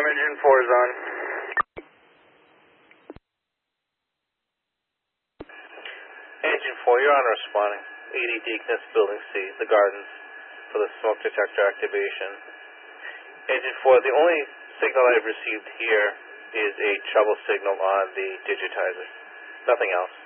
engine 4 is on. Engine 4, you're on responding. ED Deaconess, Building C, the Gardens, for the smoke detector activation. Engine 4, the only signal I've received here is a trouble signal on the digitizer. Nothing else.